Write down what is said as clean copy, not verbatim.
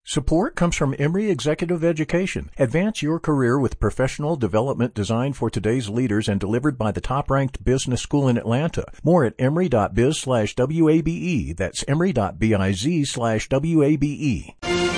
Support comes from Emory Executive Education. Advance your career with professional development designed for today's leaders and delivered by the top-ranked business school in Atlanta. More at emory.biz/WABE. That's emory.biz/WABE.